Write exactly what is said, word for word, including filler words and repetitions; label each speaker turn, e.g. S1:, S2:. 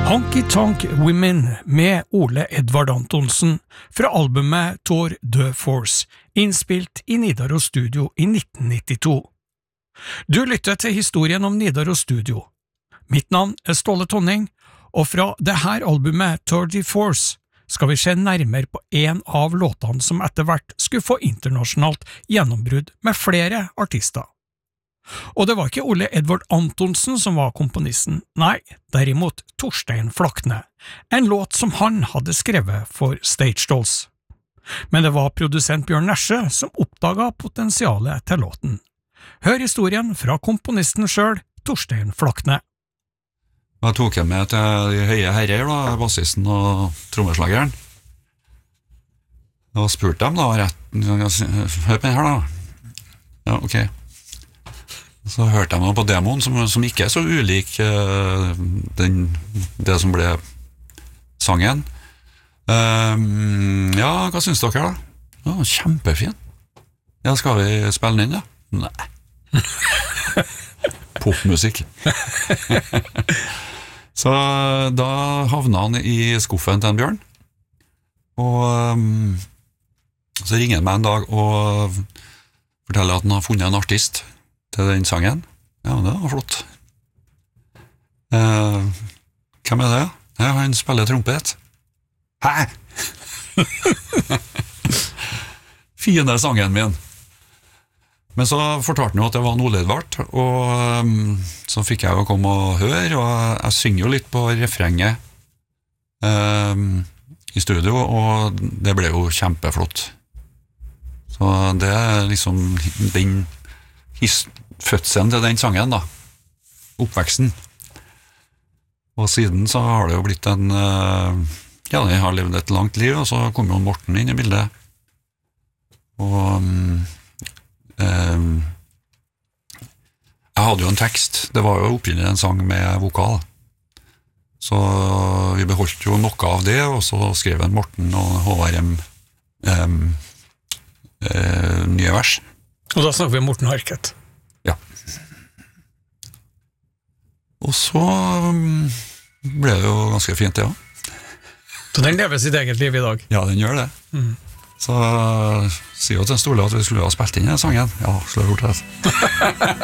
S1: Honky Tonk Women med Ole Edvard Antonsen fra albumet Tour de Force, innspilt i Nidaros Studio i nitten nittito. Du lytter til historien om Nidaros Studio. Mitt navn er Ståle Tonning, og fra det her albumet Tour de Force skal vi se nærmere på en av låtene som etter hvert skulle få internasjonalt gjennombrudd med flere artister. Og det var ikke Ole Edvard Antonsen som var komponisten, nei, derimot Torstein Flakne, en låt som han hadde skrevet for Stage Dolls. Men det var produsent Bjørn Nesje som oppdaget potensialet til låten. Hør historien fra komponisten selv, Torstein Flakne.
S2: Jeg tok jeg med til de høye herrer, da, bassisten og trommeslageren. Og spurte dem da, rett, hør på den her da. Ja, ok. Så hørte jeg meg på demoen, som, som ikke er så ulik uh, den, det som ble sangen. Um, ja, hva synes dere da? Ja, kjempefin. Ja, skal vi spille den inn, da? Nei. Popmusikk. Så da havna han i skuffen til en Bjørn. Og um, så ringer han meg en dag og forteller at han har funnet en artist til den sangen. Ja, det var flott. Eh, hvem er det? Ja, han spiller trompet. Hæ? Fine sangen min. Men så fortalte han jo at det var en Ole Edvard, og um, så fikk jeg jo komme og høre, og jeg synger jo litt på refrenget um, i studio, og det ble jo kjempeflott. Så det er liksom den fødselen til den sangen da, oppveksten. Og siden så har det jo blitt en, ja, jeg har levd et langt liv, og så kom jo Morten inn i bildet. Og um, jeg hadde jo en tekst, det var jo opprinnelig en sang med vokal. Så vi beholdt jo noe av det, og så skrev en Morten og H R M um, uh, nye vers.
S1: Og da snakker vi om Morten Harket.
S2: Ja. Og så um, ble det jo ganske fint, ja.
S1: Så den lever sitt eget liv i dag?
S2: Ja, den gjør det. Mm. Så uh, sier jo til Ståle at vi skulle ha spilt inn den sangen. Ja, så har jeg gjort det.